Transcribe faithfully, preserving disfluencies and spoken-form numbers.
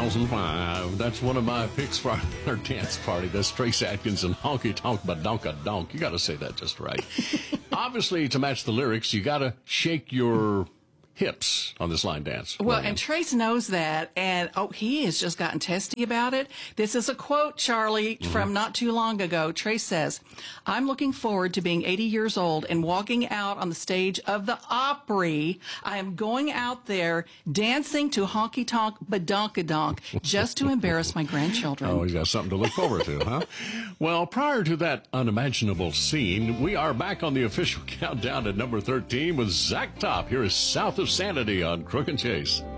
thousand five. That's one of my picks for our dance party. That's Trace Adkins and Honky Tonk Badonka Donk. You got to say that just right. Obviously, to match the lyrics, you got to shake your hips on this line dance. Well, Lillian. and Trace knows that, and oh, he has just gotten testy about it. This is a quote, Charlie, mm-hmm. from not too long ago. Trace says, "I'm looking forward to being eighty years old and walking out on the stage of the Opry. I am going out there dancing to Honky Tonk Badonkadonk just to embarrass my grandchildren." Oh, you got something to look forward to, huh? Well, prior to that unimaginable scene, we are back on the official countdown at number thirteen with Zach Top. Here is South of Sanity on Crook and Chase.